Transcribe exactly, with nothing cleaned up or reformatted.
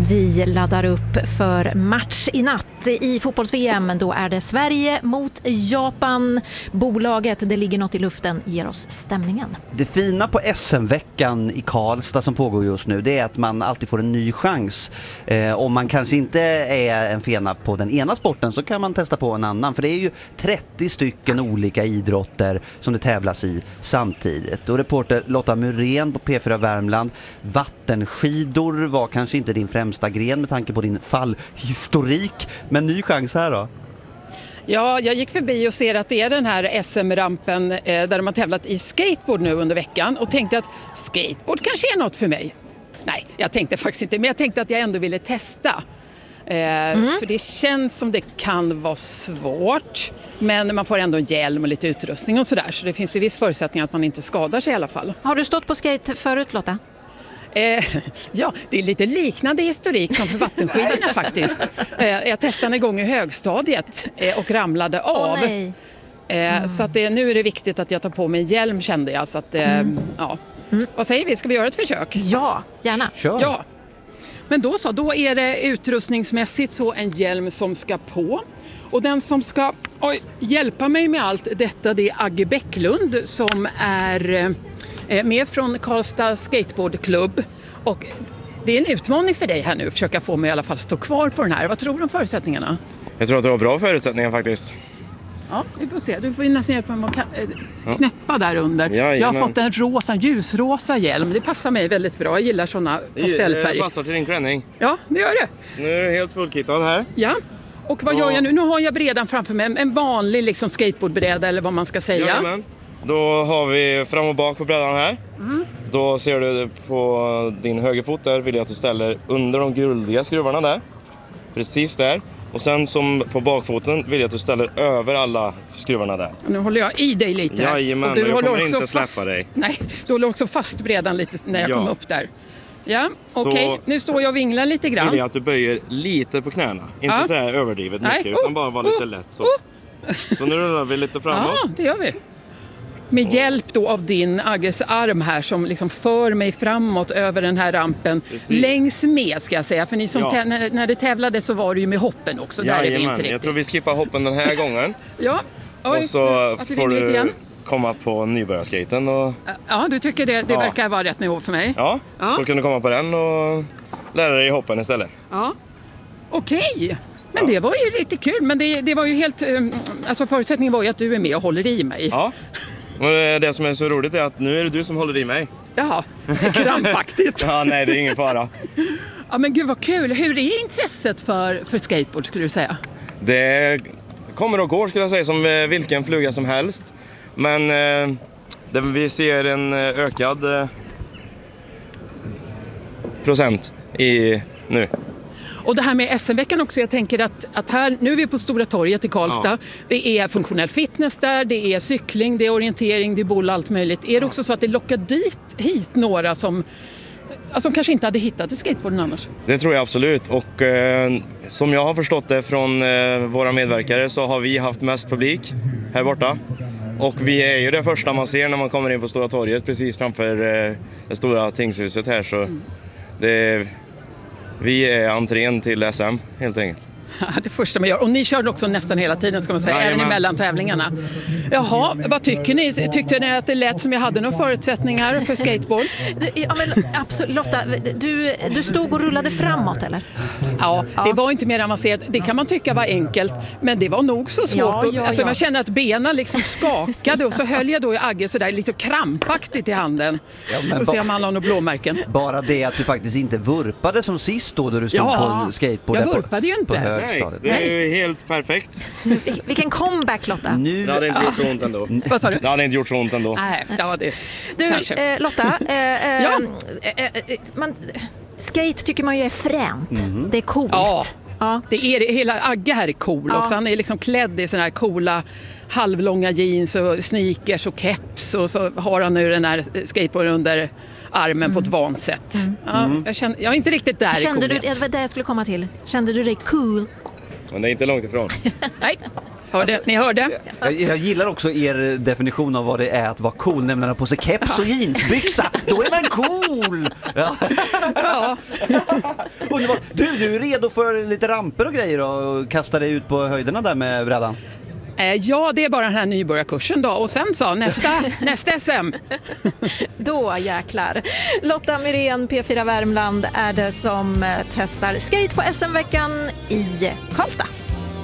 Vi laddar upp för match i natt i fotbolls-V M. Då är det Sverige mot Japan. Bolaget, det ligger något i luften, ger oss stämningen. Det fina på S M-veckan i Karlstad som pågår just nu, det är att man alltid får en ny chans. Eh, om man kanske inte är en fena på den ena sporten så kan man testa på en annan. För det är ju trettio stycken olika idrotter som det tävlas i samtidigt. Och reporter Lotta Murén på P fyra Värmland, vattenskidor var kanske inte din främsta gren med tanke på din fallhistorik. Men ny chans här då? Ja, jag gick förbi och ser att det är den här S M-rampen eh, där de har tävlat i skateboard nu under veckan och tänkte att skateboard kanske är något för mig. Nej, jag tänkte faktiskt inte, men jag tänkte att jag ändå ville testa. Eh, mm. För det känns som det kan vara svårt, men man får ändå en hjälm och lite utrustning och sådär. Så det finns ju viss förutsättning att man inte skadar sig i alla fall. Har du stått på skate förut, Lotta? Eh, ja, det är lite liknande historik som för vattenskidorna faktiskt. Eh, jag testade en gång i högstadiet eh, och ramlade av. Åh, nej. Eh, Mm. Så att det, nu är det viktigt att jag tar på mig en hjälm, kände jag. Så att, eh, Mm. ja. Mm. Vad säger vi? Ska vi göra ett försök? Ja, gärna. Kör. Ja. Men då så, då är det utrustningsmässigt så en hjälm som ska på. Och den som ska oj, hjälpa mig med allt detta, det är Agge Bäcklund som är eh, med från Karlstad Skateboardklubb. Och det är en utmaning för dig här nu att försöka få mig i alla fall stå kvar på den här. Vad tror du om förutsättningarna? Jag tror att det var bra förutsättningar faktiskt. Ja, vi får se. Du får ju nästan hjälpa mig att ka- äh, knäppa där under. Jajamän. Jag har fått en rosa, ljusrosa hjälm. Det passar mig väldigt bra. Jag gillar sådana pastellfärger. Det passar till din klänning. Ja, det gör det. Nu är du helt fullkittad här. Ja. Och vad Ja. gör jag nu? Nu har jag brädan framför mig. En vanlig liksom skateboardbräda eller vad man ska säga. Jajamän. Då har vi fram och bak på brädan här. Mm. Då ser du på din högerfot där vill jag att du ställer under de guldiga skruvarna där. Precis där. Och sen som på bakfoten vill jag att du ställer över alla skruvarna där. Nu håller jag i dig lite. Jajamän, och du jag håller kommer också inte släppa fast, dig. Nej, du håller också fast brädan lite när jag Ja. kom upp där. Ja, Så- okej. Okay. Nu står jag och vinglar lite grann. Vill jag att du böjer lite på knäna. Inte Ja. så här överdrivet Nej. mycket utan Oh, bara vara lite oh, lätt så. oh. Så nu rullar vi lite framåt. Ja, det gör vi. Med hjälp då av din Agges arm här som liksom för mig framåt över den här rampen. Precis. Längs med ska jag säga. För ni som Ja. tä- när, när det tävlade så var det ju med hoppen också. Där är vi inte Jajamän, riktigt. jag tror vi skippar hoppen den här gången. Ja. Oj, Och så att det får ringer lite du igen. komma på nybörjarskaten och Ja, du tycker det, det Ja. verkar vara rätt nivå för mig. ja, Ja. så kan du komma på den och lära dig hoppen istället. Ja. Okej. Men Ja. det var ju lite kul. Men det, det var ju helt... um, Alltså förutsättningen var ju att du är med och håller i mig. Ja. Och det som är så roligt är att nu är det du som håller i mig. Jaha, krampaktigt. Ja, nej, det är ingen fara. Ja, men gud vad kul. Hur är intresset för, för skateboard skulle du säga? Det kommer och går skulle jag säga som eh, vilken fluga som helst. Men eh, det, vi ser en eh, ökad eh, procent i nu. Och det här med S M-veckan också, jag tänker att, att här, nu är vi på Stora torget i Karlstad. Ja. Det är funktionell fitness där, det är cykling, det är orientering, det är boll, allt möjligt. Är det också så att det lockar dit, hit några som, alltså, som kanske inte hade hittat till skateboarden annars? Det tror jag absolut. Och eh, som jag har förstått det från eh, våra medverkare så har vi haft mest publik här borta. Och vi är ju det första man ser när man kommer in på Stora torget precis framför eh, det stora tingshuset här. Så Mm. det, vi är entrén till S M helt enkelt. Det första man gör. Och ni körde också nästan hela tiden ska man säga, Jajamän. även emellan tävlingarna. Jaha, vad tycker ni? Tyckte ni att det lät som jag hade några förutsättningar för skateboard? Du, ja, men absolut. Lotta, du, du stod och rullade framåt, eller? Ja, Ja. det var inte mer avancerat. Det kan man tycka var enkelt, men det var nog så svårt. Ja, ja, alltså, ja. Man kände att benen liksom skakade och så höll jag då i Agge sådär lite krampaktigt i handen. Ja, men Får se ba- om han har några blåmärken. Bara det att du faktiskt inte vurpade som sist då, då du stod Ja, på en skateboard. jag där på- vurpade ju inte. På Nej, högstadiet. det är ju helt perfekt. Vil- Vilken comeback, Lotta. Nu Det hade inte gjort så ont ändå. Vad sa du? Det hade inte gjort så ont ändå. Nej, ja, det Du, kanske. eh, Lotta, eh, eh, Ja. eh, eh, man, skate tycker man ju är fränt. Det är coolt. Ja. Ja. Det är det, hela Agge här är cool Ja. också. Han är liksom klädd i såna här coola halvlånga jeans och sneakers och keps och så har han nu den här skateboarden under armen på ett vant sätt. Ja, jag, känner, jag är inte riktigt där Kände i du, coolhet. det var det jag skulle komma till. Kände du dig cool? Men det är inte långt ifrån. Nej, hörde, ni hörde? Jag, jag gillar också er definition av vad det är att vara cool, nämligen att ha på sig keps och jeansbyxa. Då är man cool! cool! Ja. Ja. Underbart. Du, du är redo för lite ramper och grejer och kastar dig ut på höjderna där med brädan? Eh, ja, det är bara den här nybörjarkursen då. Och sen så, nästa, nästa S M. Då jäklar. Lotta Myrén, P fyra Värmland, är det som testar skate på S M-veckan i Karlstad.